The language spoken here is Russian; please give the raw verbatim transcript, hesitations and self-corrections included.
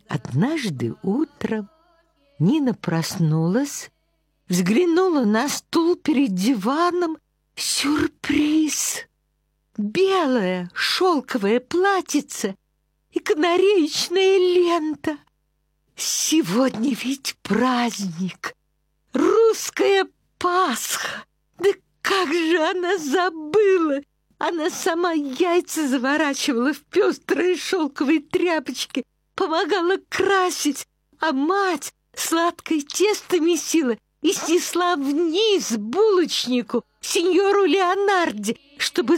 Однажды утром Нина проснулась, взглянула на стул перед диваном. Сюрприз! Белое шелковое платьице и канареечная лента. Сегодня ведь праздник, русская Пасха. Да как же она забыла! Она сама яйца заворачивала в пестрые шелковые тряпочки, помогала красить, а мать сладкое тесто месила и снесла вниз булочнику, сеньору Леонарде, чтобы